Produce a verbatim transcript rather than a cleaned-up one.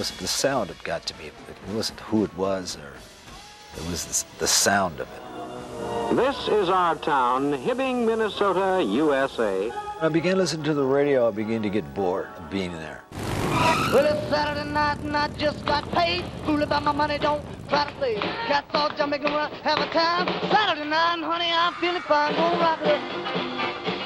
was the sound it got to me. It wasn't who it was, or it was the, the sound of it. This is our town, Hibbing, Minnesota, U S A. When I began listening to the radio, I began to get bored of being there. Well, it's Saturday night and I just got paid. Fool about my money, don't try to play. Cats all jumping around, have a time. Saturday night, honey, I'm feeling fine. Go rock it.